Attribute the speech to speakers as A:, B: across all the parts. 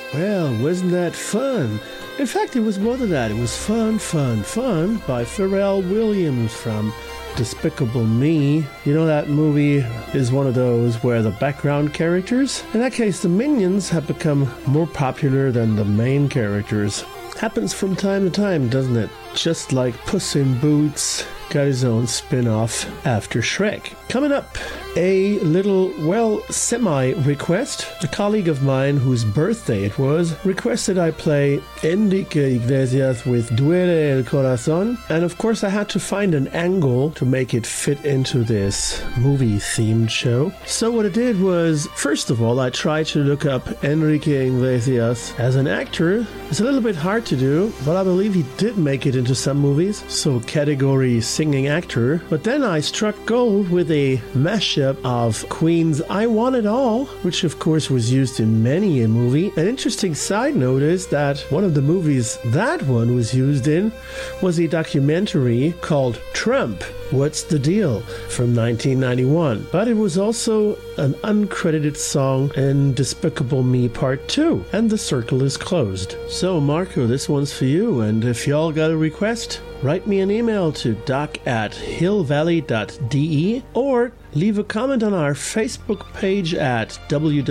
A: Well, wasn't that fun? In fact, it was more than that. It was fun, fun, fun by Pharrell Williams from Despicable Me. You know, that movie is one of those where the background characters, in that case the minions, have become more popular than the main characters. Happens from time to time, doesn't it? Just like Puss in Boots got his own spin-off after Shrek. Coming up, a little, well, semi-request. A colleague of mine whose birthday it was requested I play Enrique Iglesias with Duele el Corazón. And of course I had to find an angle to make it fit into this movie-themed show. So what I did was, first of all, I tried to look up Enrique Iglesias as an actor. It's a little bit hard to do, but I believe he did make it into some movies. So category singing actor. But then I struck gold with a mashup of Queen's I Want It All, which of course was used in many a movie. An interesting side note is that one of the movies that one was used in was a documentary called Trump, What's the Deal? From 1991. But it was also an uncredited song in Despicable Me Part 2, and the circle is closed. So Marco, this one's for you, and if y'all got a request, write me an email to doc@hillvalley.de or leave a comment on our Facebook page at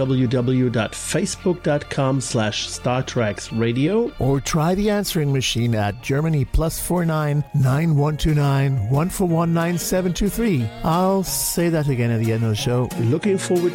A: www.facebook.com/Star Treks Radio.
B: Or try the answering machine at Germany +49 9129 1419723. I'll say that again at the end of the show.
A: Looking forward